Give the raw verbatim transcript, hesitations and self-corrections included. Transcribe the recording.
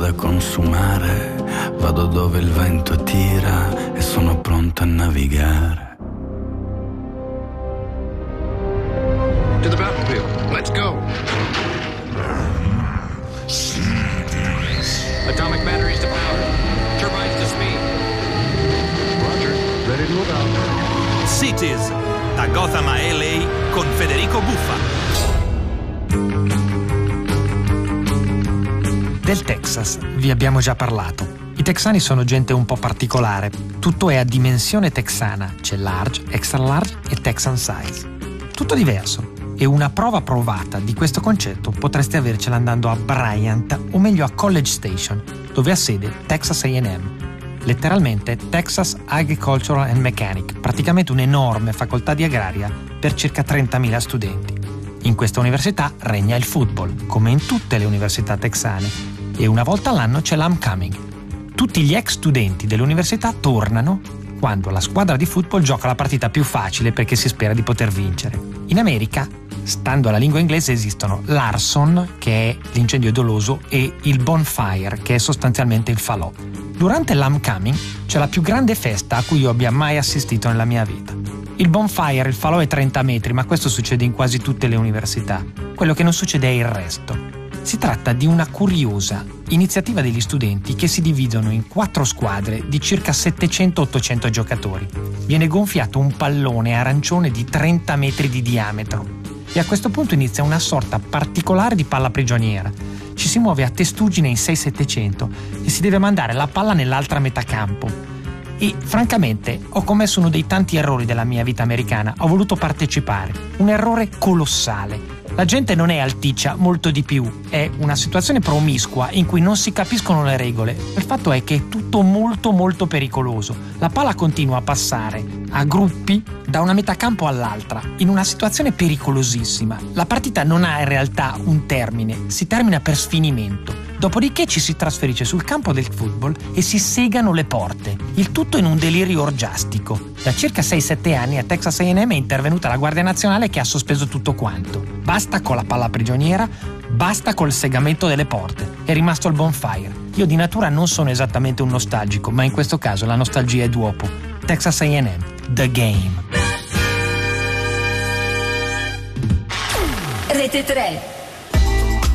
da consumare, vado dove il vento tira e sono pronto a navigare. To the battlefield, let's go. Atomic batteries to power, turbines to speed. Roger, ready to move out. Cities, da Gotham a L A con Federico Buffa. Del Texas vi abbiamo già parlato. I texani sono gente un po' particolare. Tutto è a dimensione texana. C'è large, extra large e Texan size. Tutto diverso. E una prova provata di questo concetto potreste avercela andando a Bryant, o meglio a College Station, dove ha sede Texas A and M. Letteralmente Texas Agricultural and Mechanic, praticamente un'enorme facoltà di agraria per circa trentamila studenti. In questa università regna il football, come in tutte le università texane, e una volta all'anno c'è l'homecoming. Tutti gli ex studenti dell'università tornano quando la squadra di football gioca la partita più facile perché si spera di poter vincere. In America, stando alla lingua inglese, esistono l'arson, che è l'incendio doloso, e il bonfire, che è sostanzialmente il falò. Durante l'homecoming c'è la più grande festa a cui io abbia mai assistito nella mia vita. Il bonfire, il falò è trenta metri, ma questo succede in quasi tutte le università. Quello che non succede è il resto. Si tratta di una curiosa iniziativa degli studenti che si dividono in quattro squadre di circa settecento ottocento giocatori. Viene gonfiato un pallone arancione di trenta metri di diametro e a questo punto inizia una sorta particolare di palla prigioniera. Ci si muove a testuggine in sei settecento e si deve mandare la palla nell'altra metà campo. E francamente ho commesso uno dei tanti errori della mia vita americana. Ho voluto partecipare. Un errore colossale. La gente non è alticcia, molto di più. È una situazione promiscua in cui non si capiscono le regole. Il fatto è che è tutto molto molto pericoloso. La palla continua a passare a gruppi da una metà campo all'altra, in una situazione pericolosissima. La partita non ha in realtà un termine, si termina per sfinimento. Dopodiché ci si trasferisce sul campo del football e si segano le porte. Il tutto in un delirio orgiastico. Da circa sei sette anni a Texas A and M è intervenuta la Guardia Nazionale che ha sospeso tutto quanto. Basta con la palla prigioniera, basta col segamento delle porte. È rimasto il bonfire. Io di natura non sono esattamente un nostalgico, ma in questo caso la nostalgia è d'uopo. Texas A and M, The Game. Rete tre.